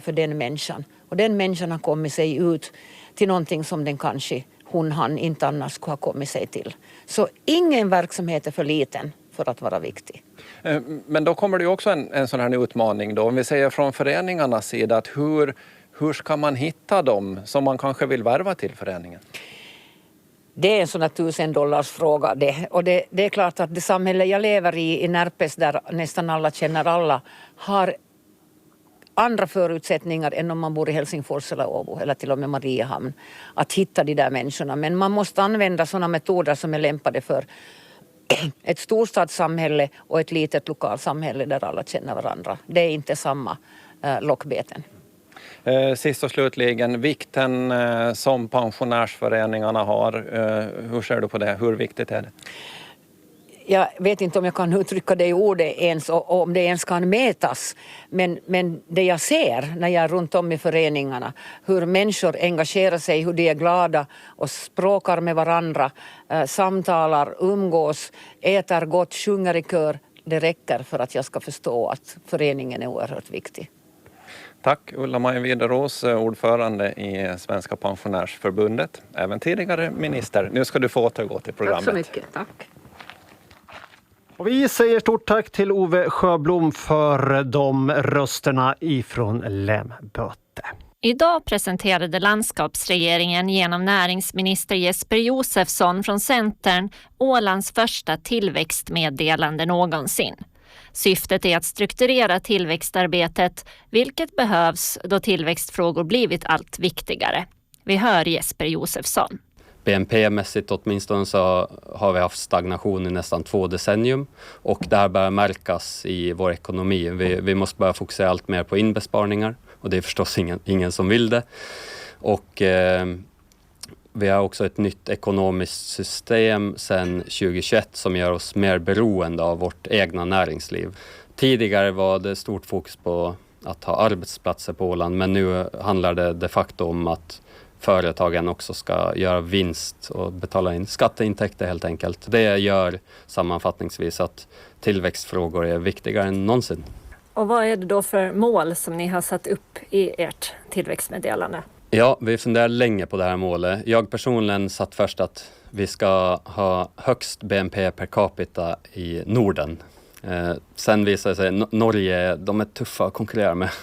för den människan. Och den människan har kommit sig ut till någonting som den kanske han inte annars skulle ha kommit sig till. Så ingen verksamhet är för liten för att vara viktig. Men då kommer det ju också en sån här utmaning då. Om vi säger från föreningarnas sida, att hur ska man hitta dem som man kanske vill värva till föreningen? Det är en sån här $1000 det. Och det är klart att det samhälle jag lever i Närpes, där nästan alla känner alla, har andra förutsättningar än om man bor i Helsingfors eller Åbo eller till och med Mariehamn att hitta de där människorna. Men man måste använda sådana metoder som är lämpade för ett storstadssamhälle och ett litet lokalsamhälle där alla känner varandra. Det är inte samma lockbeten. Sist och slutligen, vikten som pensionärsföreningarna har. Hur ser du på det? Hur viktigt är det? Jag vet inte om jag kan uttrycka det i ord ens och om det ens kan mätas. Men det jag ser när jag är runt om i föreningarna, hur människor engagerar sig, hur de är glada och språkar med varandra, samtalar, umgås, äter gott, sjunger i kör. Det räcker för att jag ska förstå att föreningen är oerhört viktig. Tack Ulla-Maj Wideros, ordförande i Svenska pensionärsförbundet, även tidigare minister. Nu ska du få återgå till programmet. Tack så mycket, tack. Och vi säger stort tack till Ove Sjöblom för de rösterna ifrån Lämböte. Idag presenterade landskapsregeringen genom näringsminister Jesper Josefsson från Centern Ålands första tillväxtmeddelande någonsin. Syftet är att strukturera tillväxtarbetet, vilket behövs då tillväxtfrågor blivit allt viktigare. Vi hör Jesper Josefsson. BNP-mässigt åtminstone så har vi haft stagnation i nästan 2 decennium och det här börjar märkas i vår ekonomi. Vi måste börja fokusera allt mer på inbesparingar och det är förstås ingen som vill det. Och vi har också ett nytt ekonomiskt system sedan 2021 som gör oss mer beroende av vårt egna näringsliv. Tidigare var det stort fokus på att ha arbetsplatser på Åland, men nu handlar det de facto om att företagen också ska göra vinst och betala in skatteintäkter helt enkelt. Det gör sammanfattningsvis att tillväxtfrågor är viktigare än någonsin. Och vad är det då för mål som ni har satt upp i ert tillväxtmeddelande? Ja, vi funderar länge på det här målet. Jag personligen satt först att vi ska ha högst BNP per capita i Norden. Sen visade sig Norge, de är tuffa att konkurrera med.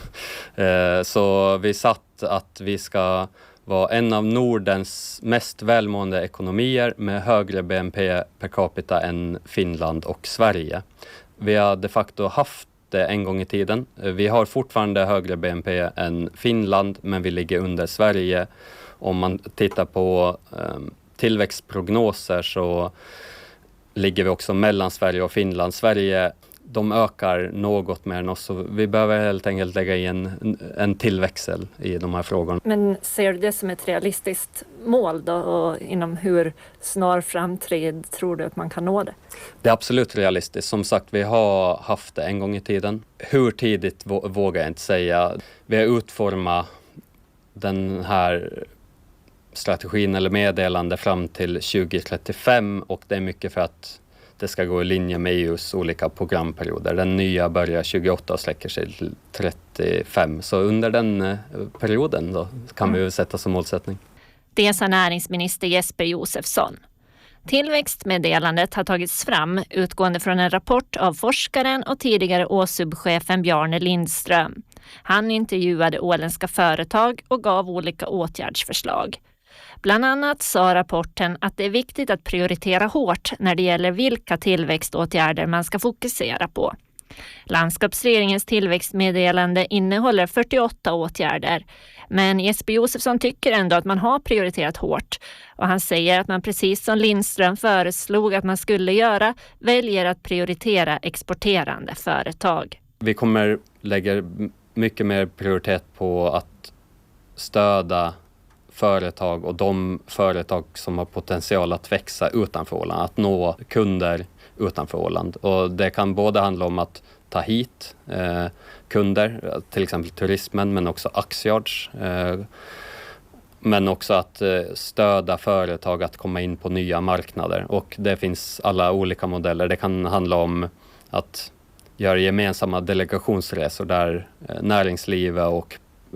Så vi satt att vi ska vara en av Nordens mest välmående ekonomier med högre BNP per capita än Finland och Sverige. Vi har de facto haft det en gång i tiden. Vi har fortfarande högre BNP än Finland, men vi ligger under Sverige. Om man tittar på tillväxtprognoser så ligger vi också mellan Sverige och Finland. Sverige, de ökar något mer än oss, så vi behöver helt enkelt lägga i en tillväxel i de här frågorna. Men ser du det som ett realistiskt mål då, och inom hur snar framtid tror du att man kan nå det? Det är absolut realistiskt. Som sagt, vi har haft det en gång i tiden. Hur tidigt vågar jag inte säga. Vi har utformat den här strategin eller meddelande fram till 2035 och det är mycket för att det ska gå i linje med EUs olika programperioder. Den nya börjar 28 och släcker sig till 35. Så under den perioden då kan vi sätta som målsättning. Det sa näringsminister Jesper Josefsson. Tillväxtmeddelandet har tagits fram utgående från en rapport av forskaren och tidigare Åsub-chefen Bjarne Lindström. Han intervjuade åländska företag och gav olika åtgärdsförslag. Bland annat sa rapporten att det är viktigt att prioritera hårt när det gäller vilka tillväxtåtgärder man ska fokusera på. Landskapsregeringens tillväxtmeddelande innehåller 48 åtgärder, men Jesper Josefsson tycker ändå att man har prioriterat hårt. Och han säger att man precis som Lindström föreslog att man skulle göra, väljer att prioritera exporterande företag. Vi kommer lägga mycket mer prioritet på att stödja företag och de företag som har potential att växa utanför Åland, att nå kunder utanför Åland. Och det kan både handla om att ta hit kunder, till exempel turismen, men också Axiards. Men också att stödja företag att komma in på nya marknader. Och det finns alla olika modeller. Det kan handla om att göra gemensamma delegationsresor där näringslivet och